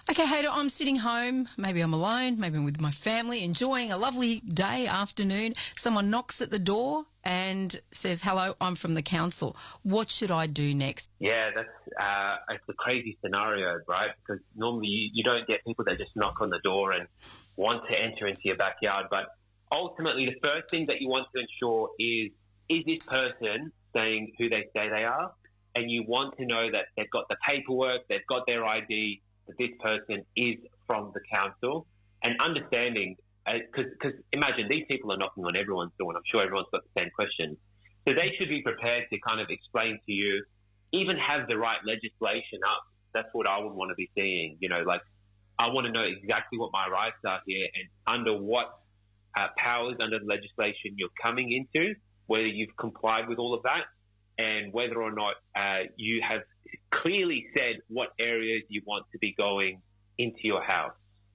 Okay, Hayder, I'm sitting home. Maybe I'm alone. Maybe I'm with my family, enjoying a lovely day, afternoon. Someone knocks at the door and says, "Hello, I'm from the council. What should I do next?" Yeah, it's a crazy scenario, right? Because normally you don't get people that just knock on the door and want to enter into your backyard. But ultimately, the first thing that you want to ensure is this person saying who they say they are? And you want to know that they've got the paperwork, they've got their ID, that this person is from the council, and understanding, because imagine these people are knocking on everyone's door, and I'm sure everyone's got the same questions. So they should be prepared to kind of explain to you, even have the right legislation up. That's what I would want to be seeing. You know, like, I want to know exactly what my rights are here and under what powers under the legislation you're coming into, whether you've complied with all of that, and whether or not you have clearly said what areas you want to be going into your house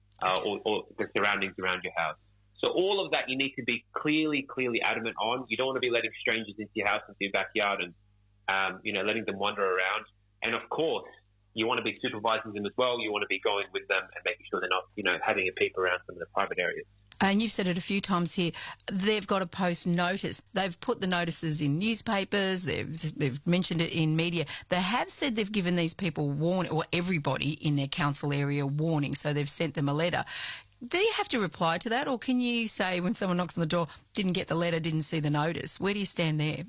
or the surroundings around your house. So all of that you need to be clearly adamant on. You don't want to be letting strangers into your house, into your backyard, and letting them wander around. And of course, you want to be supervising them as well. You want to be going with them and making sure they're not, having a peep around some of the private areas. And you've said it a few times here, they've got to post notice. They've put the notices in newspapers, they've mentioned it in media. They have said they've given these people warning, or everybody in their council area warning, so they've sent them a letter. Do you have to reply to that, or can you say when someone knocks on the door, didn't get the letter, didn't see the notice? Where do you stand there?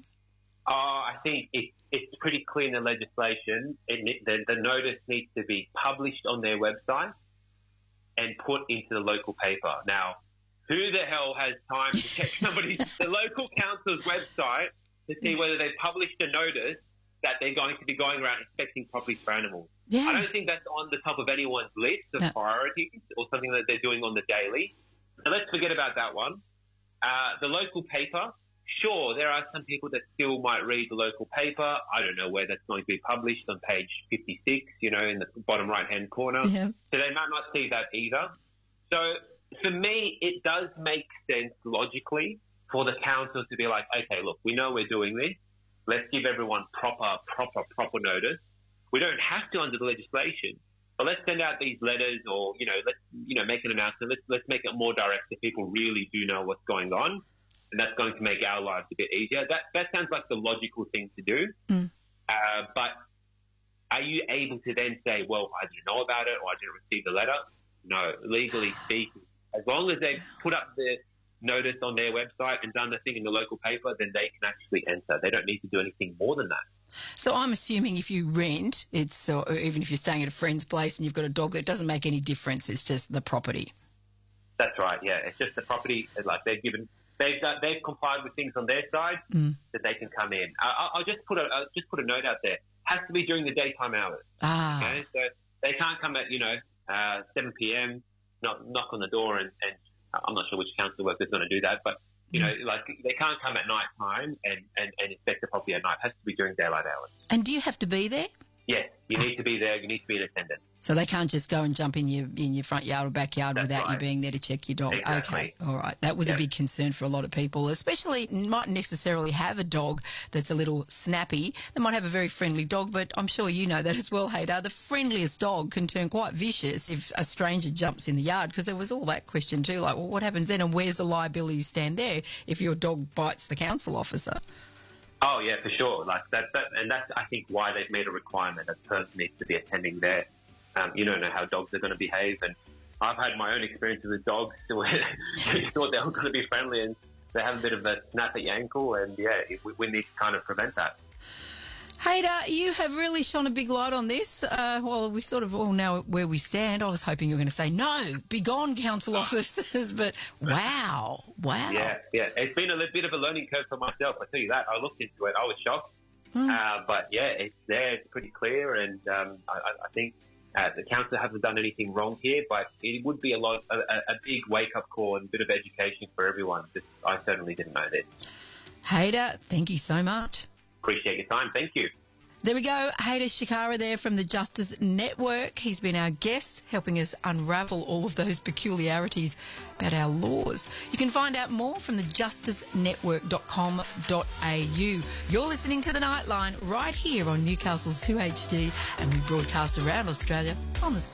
I think it's pretty clear in the legislation. The notice needs to be published on their website and put into the local paper. Now, who the hell has time to check the local council's website to see whether they've published a notice that they're going to be going around inspecting properties for animals? Yeah. I don't think that's on the top of anyone's list of priorities or something that they're doing on the daily. So let's forget about that one. The local paper, sure, there are some people that still might read the local paper. I don't know where that's going to be published, on page 56, in the bottom right-hand corner. Yeah. So they might not see that either. So for me, it does make sense logically for the council to be like, okay, look, we know we're doing this. Let's give everyone proper notice. We don't have to under the legislation, but let's send out these letters, or let's make an announcement. Let's make it more direct so people really do know what's going on, and that's going to make our lives a bit easier. That sounds like the logical thing to do. But are you able to then say, well, I didn't know about it, or I didn't receive the letter? No, legally speaking, as long as they've put up the notice on their website and done the thing in the local paper, then they can actually enter. They don't need to do anything more than that. So I'm assuming if you rent, or even if you're staying at a friend's place and you've got a dog, that doesn't make any difference. It's just the property. That's right. Yeah, it's just the property. Like they've complied with things on their side that they can come in. I'll just put a note out there. Has to be during the daytime hours. Okay, so they can't come at 7 p.m. knock on the door and I'm not sure which council worker is going to do that, but they can't come at night time and inspect the property at night. It has to be during daylight hours. And do you have to be there? Yes, you need to be there. You need to be in attendance. So they can't just go and jump in your front yard or backyard without you being there to check your dog. Exactly. Okay, all right. That was a big concern for a lot of people, especially might necessarily have a dog that's a little snappy. They might have a very friendly dog, but I'm sure you know that as well, Hayder. The friendliest dog can turn quite vicious if a stranger jumps in the yard, because there was all that question too, like, well, what happens then, and where's the liability stand there if your dog bites the council officer? Oh, yeah, for sure. Like and that's, I think, why they've made a requirement that the person needs to be attending there. You don't know how dogs are going to behave, and I've had my own experiences with dogs where you thought they were going to be friendly and they have a bit of a snap at your ankle, and we need to kind of prevent that. Hayder, you have really shone a big light on this. Well, we sort of all know where we stand. I was hoping you were going to say, no, be gone, council officers, but wow. Yeah, it's been a bit of a learning curve for myself, I tell you that. I looked into it, I was shocked. But it's there, it's pretty clear, and I think the council hasn't done anything wrong here, but it would be a big wake-up call and a bit of education for everyone. I certainly didn't know this. Hayder, thank you so much. Appreciate your time. Thank you. There we go. Hayder Shikara there from the Justice Network. He's been our guest, helping us unravel all of those peculiarities about our laws. You can find out more from the justicenetwork.com.au. You're listening to The Nightline right here on Newcastle's 2HD, and we broadcast around Australia on the